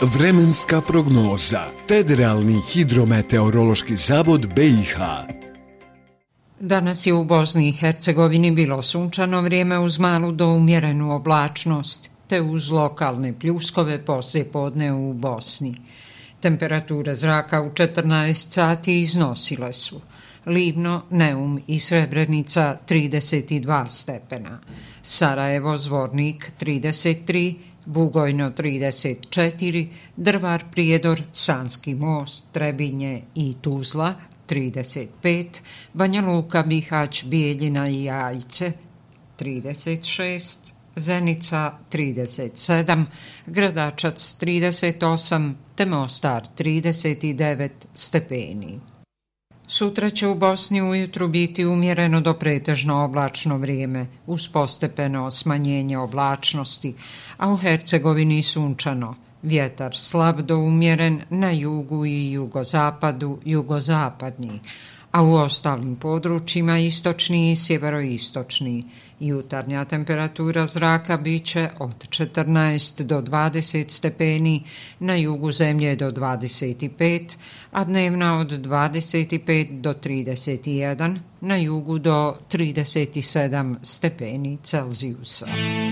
Vremenska prognoza. Federalni hidrometeorološki zavod BiH. Danas je u Bosni i Hercegovini bilo sunčano vrijeme uz malu do umjerenu oblačnost, te uz lokalne pljuskove poslijepodne u Bosni. Temperature zraka u 14 sati iznosile su Livno, Neum i Srebrenica 32 stepena, Sarajevo, Zvornik 33, Bugojno 34, Drvar, Prijedor, Sanski most, Trebinje i Tuzla 35, Banja Luka, Bihać, Bijeljina i Jajce 36, Zenica 37, Gradačac 38, te Mostar 39 stepeni. Sutra će u Bosni ujutru biti umjereno do pretežno oblačno vrijeme, uz postepeno smanjenje oblačnosti, a u Hercegovini sunčano. Vjetar slab do umjeren na jugu i jugozapadu, jugozapadni, a u ostalim područjima istočni i sjeveroistočni. Jutarnja temperatura zraka biće od 14 do 20 stepeni, na jugu zemlje do 25, a dnevna od 25 do 31, na jugu do 37 stepeni Celzijusa.